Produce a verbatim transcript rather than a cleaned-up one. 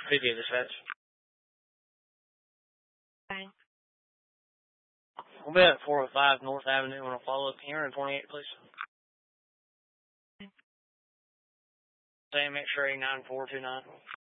P P A dispatch. Fine. We'll be at four oh five North Avenue on a follow-up here in twenty-eight, please. Same X-ray nine four two nine.